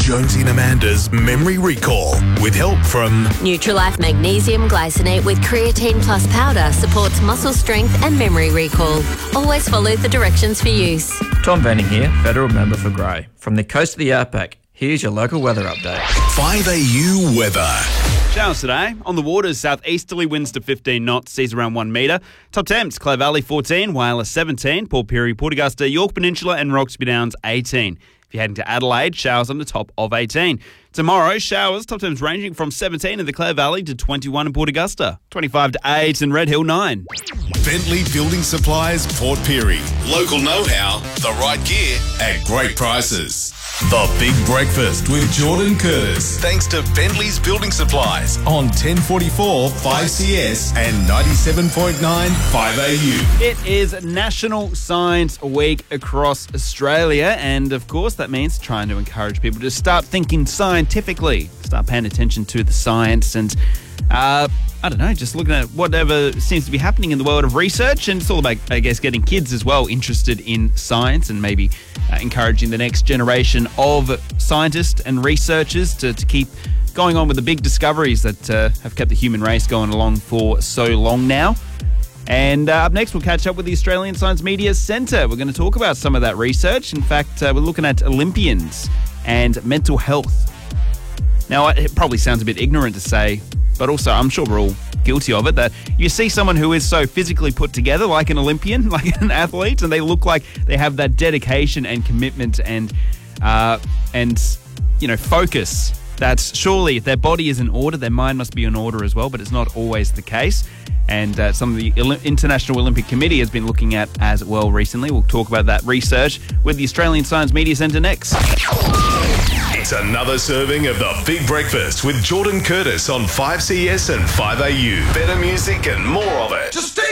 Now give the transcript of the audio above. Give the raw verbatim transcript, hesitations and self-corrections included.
Jonesy and Amanda's Memory Recall with help from Nutrilife Magnesium Glycinate with Creatine Plus Powder supports muscle strength and memory recall. Always follow the directions for use. Tom Vanning here, Federal Member for Grey. From the coast of the outback, here's your local weather update. five A U weather. Showers today. On the waters, southeasterly winds to fifteen knots, seas around one metre. Top temps, Clare Valley fourteen, Whyalla seventeen, Port Pirie, Port Augusta, York Peninsula and Roxby Downs eighteen. If you're heading to Adelaide, showers on the top of eighteen. Tomorrow, showers, top temps ranging from seventeen in the Clare Valley to twenty-one in Port Augusta. twenty-five to eight in Red Hill nine. Bentley Building Supplies, Port Pirie. Local know-how, the right gear at great prices. The Big Breakfast with Jordan Curtis. Thanks to Bentley's Building Supplies on ten forty-four five C S and ninety-seven point nine five A U. It is National Science Week across Australia, and of course that means trying to encourage people to start thinking scientifically, start paying attention to the science and uh, I don't know, just looking at whatever seems to be happening in the world of research. And it's all about, I guess, getting kids as well interested in science and maybe uh, encouraging the next generation of scientists and researchers to, to keep going on with the big discoveries that uh, have kept the human race going along for so long now. And uh, up next, we'll catch up with the Australian Science Media Centre. We're going to talk about some of that research. In fact, uh, we're looking at Olympians and mental health. Now, it probably sounds a bit ignorant to say, but also I'm sure we're all guilty of it, that you see someone who is so physically put together, like an Olympian, like an athlete, and they look like they have that dedication and commitment and, uh, and you know, focus. That's surely if their body is in order, their mind must be in order as well, but it's not always the case. And uh, some of the International Olympic Committee has been looking at as well recently. We'll talk about that research with the Australian Science Media Centre next. It's another serving of the Big Breakfast with Jordan Curtis on five C S and five A U. Better music and more of it. Just